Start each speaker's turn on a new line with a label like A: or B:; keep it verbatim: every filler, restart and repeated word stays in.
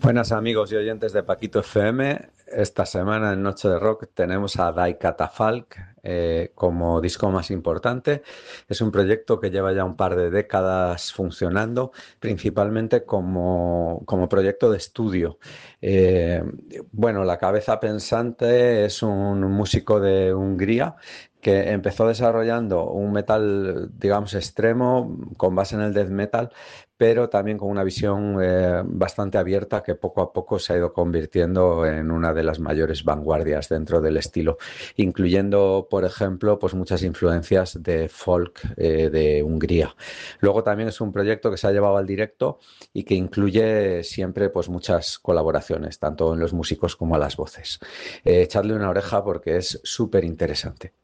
A: Buenas amigos y oyentes de Paquito F M. Esta semana en Noche de Rock tenemos a Die Catafalque eh, como disco más importante. Es un proyecto que lleva ya un par de décadas funcionando, principalmente como, como proyecto de estudio. Eh, bueno, la cabeza pensante es un músico de Hungría que empezó desarrollando un metal, digamos, extremo, con base en el death metal, pero también con una visión eh, bastante abierta que poco a poco se ha ido convirtiendo en una de las mayores vanguardias dentro del estilo, incluyendo, por ejemplo, pues muchas influencias de folk eh, de Hungría. Luego también es un proyecto que se ha llevado al directo y que incluye siempre pues muchas colaboraciones, tanto en los músicos como a las voces. Eh, echadle una oreja porque es súper interesante.